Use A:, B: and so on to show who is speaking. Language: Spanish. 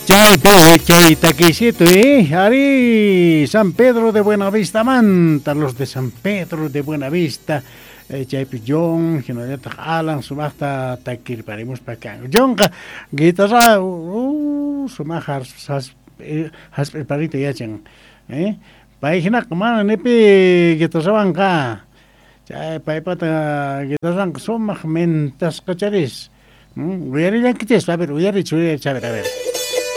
A: Taquisito, Ari, San Pedro de Buenavista, Manta, los de San Pedro de Buenavista, Chaypillón, que no ya Alan, Sumasta, Taquir, paremos para acá. Jonga, guitarra, Sumajar, has preparito ya, chen, Paijina, como nepi, guitarra banca, Paipata, guitarra, Sumach, mentas, cacharis. Voy a ir a quitar, a ver, voy a ir a ver.